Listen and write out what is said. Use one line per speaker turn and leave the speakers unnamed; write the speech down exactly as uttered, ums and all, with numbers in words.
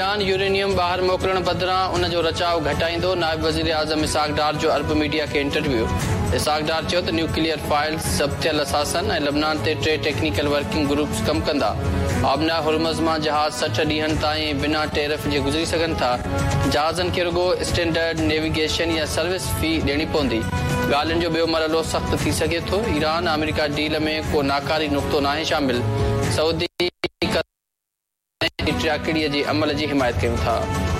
Iran uranium ॿाहिरि मोकिलण बदिरां उन जो रचाव घटाईंदो। नायब वज़ीर आज़म इसाक डार जो अरब मीडिया खे इंटरव्यू। इसाक डार चयो त न्यूक्लियर फाइल्स ज़ब्तियल असासन ऐं लबनान ते टे टेक्निकल वर्किंग ग्रुप्स कमु कंदा। आबना हुरमज़ मां जहाज़ सठ ॾींहनि ताईं बिना टेरिफ जे गुज़री सघनि था। जहाज़नि खे रुगो स्टैंडर्ड नेविगेशन या सर्विस फी ॾियणी पवंदी। ॻाल्हियुनि जो ॿियो मरहलो सख़्तु थी सघे थो। ईरान अमेरिका डील में को नाकारी नुक़्तो नाहे शामिल। सऊदी टियाकिड़ीअ जे अमल जी हिमायत कयूं था।